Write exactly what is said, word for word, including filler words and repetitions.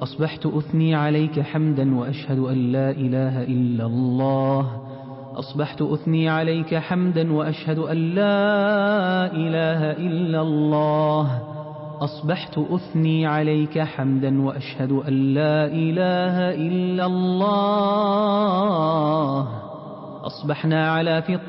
أصبحت أثني عليك حمدا وأشهد أن لا إله إلا الله أصبحت أثني عليك حمدا وأشهد أن لا إله إلا الله أصبحت أثني عليك حمدا وأشهد أن لا إله إلا الله أصبحنا على فطرة